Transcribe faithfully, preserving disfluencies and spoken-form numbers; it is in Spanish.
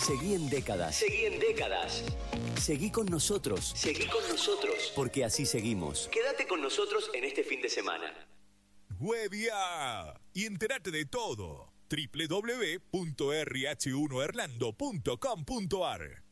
Seguí en Décadas. Seguí en Décadas. Seguí con nosotros. Seguí con nosotros. Porque así seguimos. Quédate con nosotros en este fin de semana. ¡Huevia! Y entérate de todo. doble u doble u doble u punto erre hache uno erlando punto com punto ar